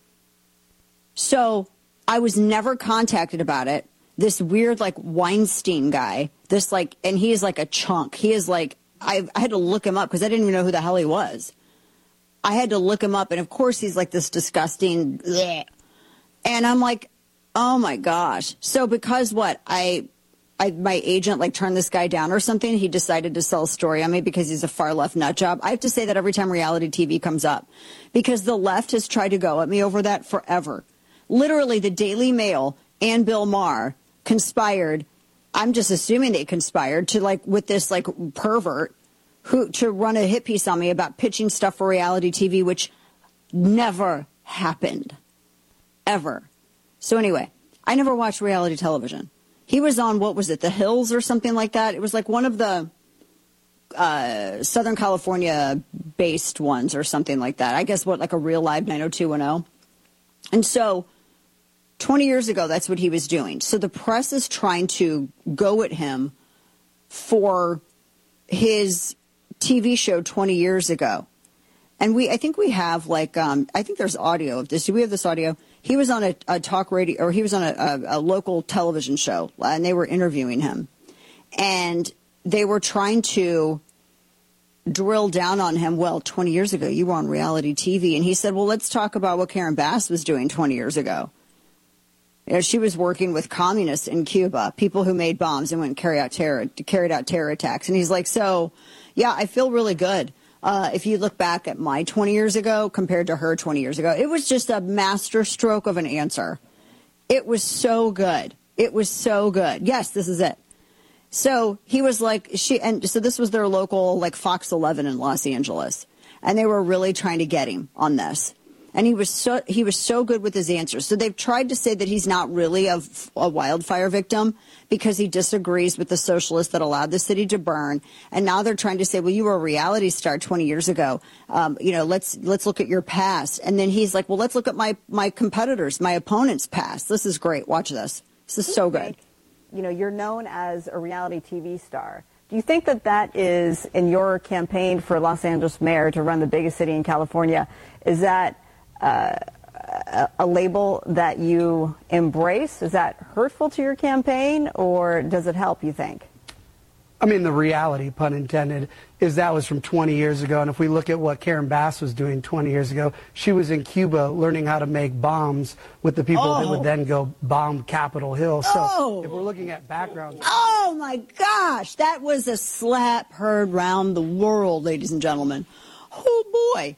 So I was never contacted about it. This weird, like, Weinstein guy, this, like, and he is like a chunk. He is like, I, I had to look him up because I didn't even know who the hell he was. I had to look him up, and of course he's like this disgusting, bleh. And I'm like, oh my gosh. So because what, I, I, my agent, like, turned this guy down or something, he decided to sell a story on me because he's a far left nut job. I have to say that every time reality T V comes up because the left has tried to go at me over that forever. Literally, the Daily Mail and Bill Maher conspired, I'm just assuming they conspired to, like, with this, like, pervert who to run a hit piece on me about pitching stuff for reality T V, which never happened. Ever. So anyway, I never watched reality television. He was on, what was it, The Hills or something like that? It was like one of the uh, Southern California-based ones or something like that. I guess, what, like a Real Live nine oh two one oh? And so twenty years ago, that's what he was doing. So the press is trying to go at him for his T V show twenty years ago. And we, I think we have like, um, I think there's audio of this. Do we have this audio? He was on a, a talk radio, or he was on a, a, a local television show, and they were interviewing him. And they were trying to drill down on him. Well, twenty years ago, you were on reality T V. And he said, well, let's talk about what Karen Bass was doing twenty years ago. You know, she was working with communists in Cuba, people who made bombs and went and carry out terror, carried out terror attacks. And he's like, so, yeah, I feel really good. Uh, if you look back at my twenty years ago compared to her twenty years ago, it was just a master stroke of an answer. It was so good. It was so good. Yes, this is it. So he was like, she, and so this was their local, like Fox eleven in Los Angeles. And they were really trying to get him on this. And he was so he was so good with his answers. So they've tried to say that he's not really a, a wildfire victim because he disagrees with the socialists that allowed the city to burn. And now they're trying to say, well, you were a reality star twenty years ago. Um, you know, let's let's look at your past. And then he's like, well, let's look at my my competitors, my opponents' past. This is great. Watch this. This is so good. You know, you're known as a reality T V star. Do you think that that is, in your campaign for Los Angeles mayor to run the biggest city in California, is that Uh, a, a label that you embrace? Is that hurtful to your campaign, or does it help, you think? I mean, the reality, pun intended, is that was from twenty years ago. And if we look at what Karen Bass was doing twenty years ago, she was in Cuba learning how to make bombs with the people oh. that would then go bomb Capitol Hill. So oh. if we're looking at backgrounds. Oh, my gosh. That was a slap heard round the world, ladies and gentlemen. Oh, boy.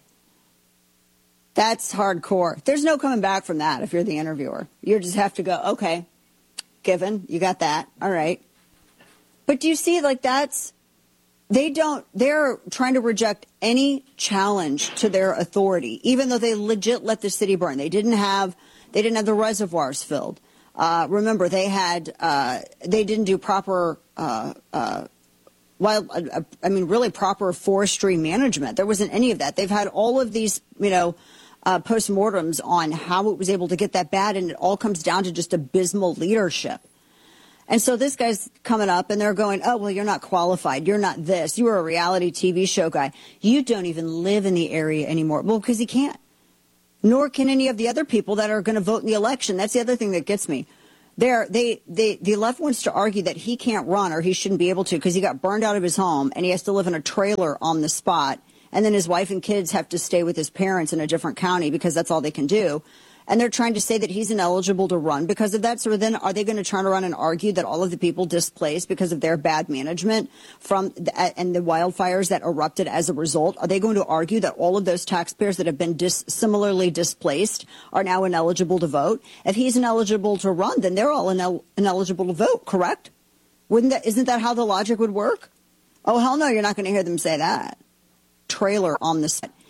That's hardcore. There's no coming back from that if you're the interviewer. You just have to go, okay, given, you got that. All right. But do you see, like, that's, they don't, they're trying to reject any challenge to their authority, even though they legit let the city burn. They didn't have, they didn't have the reservoirs filled. Uh, remember, they had, uh, they didn't do proper, uh, uh, wild, uh, I mean, really proper forestry management. There wasn't any of that. They've had all of these, you know, Uh, postmortems on how it was able to get that bad, and it all comes down to just abysmal leadership. And so this guy's coming up, and they're going, oh, well, you're not qualified. You're not this. You were a reality T V show guy. You don't even live in the area anymore. Well, because he can't. Nor can any of the other people that are going to vote in the election. That's the other thing that gets me. They're, they, they, the left wants to argue that he can't run or he shouldn't be able to because he got burned out of his home, and he has to live in a trailer on the spot. And then his wife and kids have to stay with his parents in a different county because that's all they can do. And they're trying to say that he's ineligible to run because of that. So then are they going to turn around and argue that all of the people displaced because of their bad management from the, and the wildfires that erupted as a result? Are they going to argue that all of those taxpayers that have been dis, similarly displaced are now ineligible to vote? If he's ineligible to run, then they're all inel, ineligible to vote, correct? Wouldn't that, isn't that how the logic would work? Oh, hell no, you're not going to hear them say that. Trailer on the set.